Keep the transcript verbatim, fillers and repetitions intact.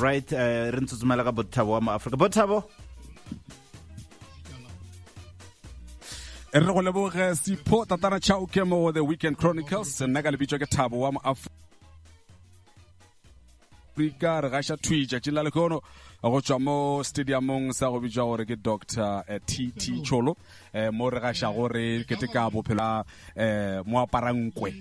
right, uh, re ntsutsumela ka Bothabo wa Africa. Bothabo? E re go leboge Sipho Tatana Chao ke mo The Weekend Chronicles nna ka lebitso ke Thabo wa Africa re gasha twija tšela le kono go tšwa mo stadiumong sa go bitšwa gore ke Doctor T T Cholo mo re gasha gore ke te ka bophelo mo aparankwe